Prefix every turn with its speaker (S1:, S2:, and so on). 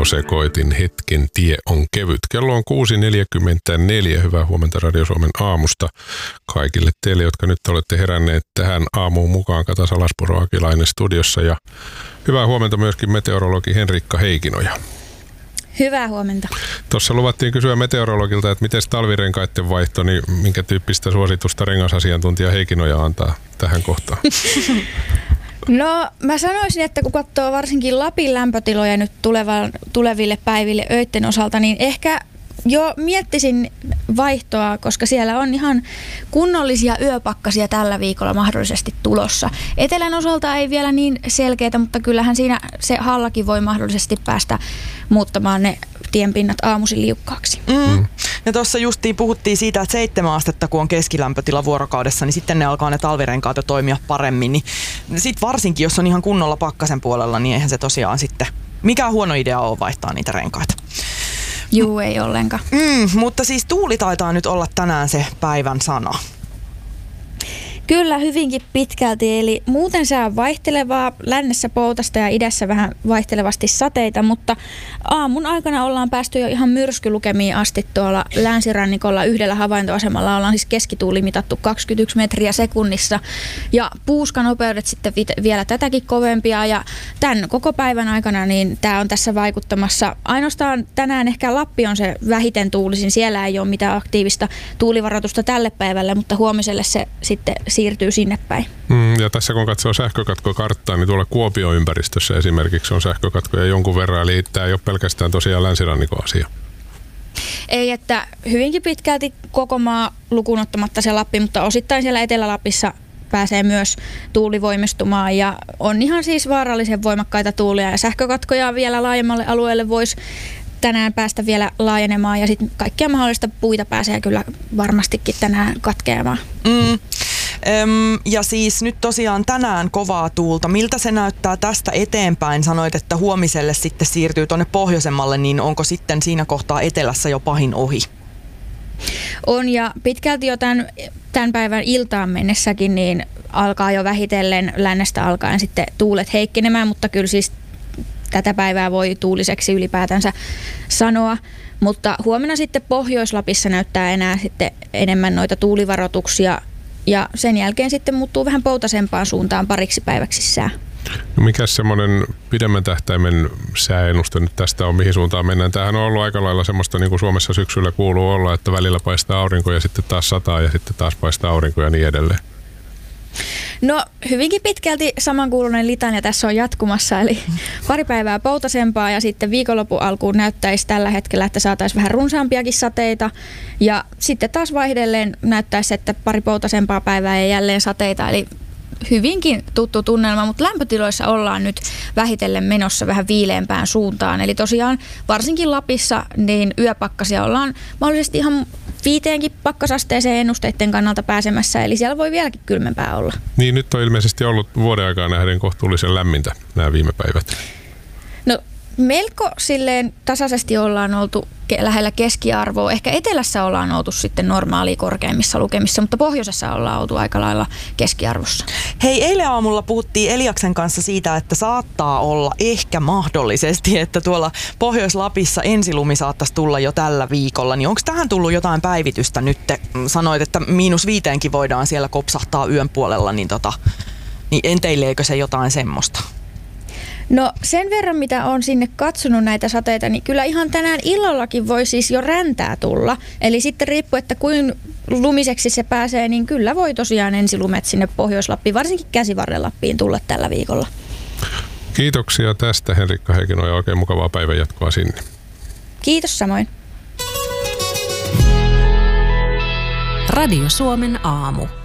S1: Aurinkosekoitin hetken tie on kevyt. Kello on 6.44. Hyvää huomenta Radio Suomen aamusta kaikille teille, jotka nyt olette heränneet tähän aamuun mukaan. Kata Salaspuro-Akilainen studiossa ja hyvää huomenta myöskin meteorologi Henrikka Heikinoja.
S2: Hyvää huomenta.
S1: Tuossa luvattiin kysyä meteorologilta, että miten talvirenkaiden vaihto, niin minkä tyyppistä suositusta rengasasiantuntija Heikinoja antaa tähän kohtaan?
S2: No mä sanoisin, että kun katsoo varsinkin Lapin lämpötiloja nyt tuleville päiville öitten osalta, niin ehkä jo miettisin vaihtoa, koska siellä on ihan kunnollisia yöpakkasia tällä viikolla mahdollisesti tulossa. Etelän osalta ei vielä niin selkeitä, mutta kyllähän siinä se hallakin voi mahdollisesti päästä muuttamaan ne tienpinnat aamuisin liukkaaksi.
S3: Ja tuossa justiin puhuttiin siitä, että 7 astetta kun on keskilämpötila vuorokaudessa, niin sitten ne alkaa ne talvirenkaat jo toimia paremmin. Niin sitten varsinkin, jos on ihan kunnolla pakkasen puolella, niin eihän se tosiaan sitten mikään huono idea ole vaihtaa niitä renkaita.
S2: Juu, ei ollenkaan.
S3: Mutta siis tuuli taitaa nyt olla tänään se päivän sana.
S2: Kyllä, hyvinkin pitkälti. Eli muuten sää on vaihtelevaa, lännessä poutasta ja idässä vähän vaihtelevasti sateita, mutta aamun aikana ollaan päästy jo ihan myrskylukemiin asti tuolla länsirannikolla. Yhdellä havaintoasemalla ollaan siis keskituuli mitattu 21 metriä sekunnissa ja puuskanopeudet sitten vielä tätäkin kovempia ja tämän koko päivän aikana niin tämä on tässä vaikuttamassa. Ainoastaan tänään ehkä Lappi on se vähiten tuulisin, siellä ei ole mitään aktiivista tuulivaroitusta tälle päivälle, mutta huomiselle se sitten siirtyy sinne päin.
S1: Ja tässä kun katsoo sähkökatkokarttaa, niin tuolla Kuopion ympäristössä esimerkiksi on sähkökatkoja jonkun verran, eli tämä ei ole pelkästään tosiaan länsirannikon asia.
S2: Ei, että hyvinkin pitkälti koko maa lukuun ottamatta se Lappi, mutta osittain siellä Etelä-Lapissa pääsee myös tuuli voimistumaan ja on ihan siis vaarallisen voimakkaita tuulia ja sähkökatkoja vielä laajemmalle alueelle voisi tänään päästä vielä laajenemaan ja sitten kaikkia mahdollista puita pääsee kyllä varmastikin tänään katkeamaan.
S3: Ja siis nyt tosiaan tänään kovaa tuulta. Miltä se näyttää tästä eteenpäin? Sanoit, että huomiselle sitten siirtyy tuonne pohjoisemmalle, niin onko sitten siinä kohtaa etelässä jo pahin ohi?
S2: On ja pitkälti jo tämän päivän iltaan mennessäkin niin alkaa jo vähitellen lännestä alkaen sitten tuulet heikkenemään, mutta kyllä siis tätä päivää voi tuuliseksi ylipäätänsä sanoa, mutta huomenna sitten Pohjois-Lapissa näyttää enää sitten enemmän noita tuulivaroituksia ja sen jälkeen sitten muuttuu vähän poutasempaan suuntaan pariksi päiväksi sää.
S1: No mikäs semmoinen pidemmän tähtäimen sääennuste nyt tästä on, mihin suuntaan mennään? Tämähän on ollut aika lailla semmoista, niin kuin Suomessa syksyllä kuuluu olla, että välillä paistaa aurinko ja sitten taas sataa ja sitten taas paistaa aurinko ja niin edelleen.
S2: No hyvinkin pitkälti samankuuluinen litania tässä on jatkumassa, eli pari päivää poutasempaa ja sitten viikonlopun alkuun näyttäisi tällä hetkellä, että saataisiin vähän runsaampiakin sateita ja sitten taas vaihdelleen näyttäisi, että pari poutasempaa päivää ja jälleen sateita, eli hyvinkin tuttu tunnelma, mutta lämpötiloissa ollaan nyt vähitellen menossa vähän viileämpään suuntaan, eli tosiaan varsinkin Lapissa niin yöpakkasia ollaan mahdollisesti ihan 5 pakkasasteeseen ennusteiden kannalta pääsemässä, eli siellä voi vieläkin kylmempää olla.
S1: Niin, nyt on ilmeisesti ollut vuoden aikaa nähden kohtuullisen lämmintä nämä viime päivät.
S2: No melko silleen tasaisesti ollaan oltu lähellä keskiarvoa. Ehkä etelässä ollaan oltu sitten normaalia korkeimmissa lukemissa, mutta pohjoisessa ollaan oltu aika lailla keskiarvossa.
S3: Hei, eilen aamulla puhuttiin Eliaksen kanssa siitä, että saattaa olla ehkä mahdollisesti, että tuolla Pohjois-Lapissa ensilumi saattaisi tulla jo tällä viikolla. Niin onko tähän tullut jotain päivitystä nyt? Sanoit, että -5 voidaan siellä kopsahtaa yön puolella, niin enteileekö se jotain semmoista?
S2: No sen verran, mitä on sinne katsonut näitä sateita, niin kyllä ihan tänään illallakin voi siis jo räntää tulla. Eli sitten riippuu, että kuin lumiseksi se pääsee, niin kyllä voi tosiaan ensilumet sinne Pohjois-Lappiin, varsinkin Käsivarren-Lappiin tulla tällä viikolla.
S1: Kiitoksia tästä Henrikka Heikinoja, oikein mukavaa päivänjatkoa sinne.
S2: Kiitos samoin.
S4: Radio Suomen aamu.